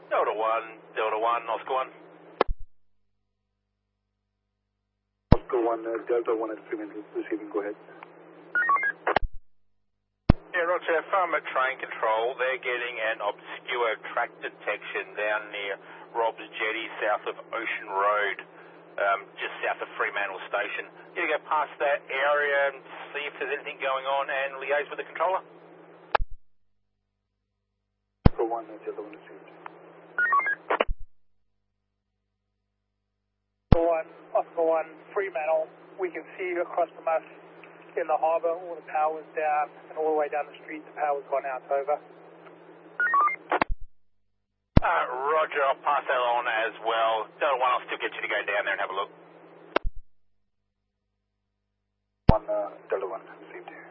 Delta 1, Oscar 1. Oscar 1, Delta 1 at Fremantle, receiving, go ahead. Yeah, Roger, from train control, they're getting an obscure track detection down near Rob's Jetty, south of Ocean Road, just south of Fremantle Station. You go past that area and see if there's anything going on and liaise with the controller. Oscar 1, Delta 1 received. Oscar 1, Fremantle, we can see you across from us in the harbour, all the power's down, and all the way down the street the power's gone out, over. Roger, I'll pass that on as well. Delta 1, I'll still get you to go down there and have a look. 1, Delta 1 received.